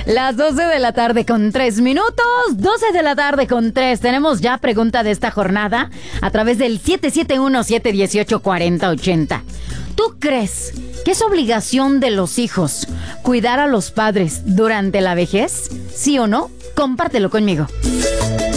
Las 12 de la tarde con 3 minutos. 12 de la tarde con 3. Tenemos ya pregunta de esta jornada a través del 771-718-4080. ¿Tú crees que es obligación de los hijos cuidar a los padres durante la vejez? ¿Sí o no? Compártelo conmigo.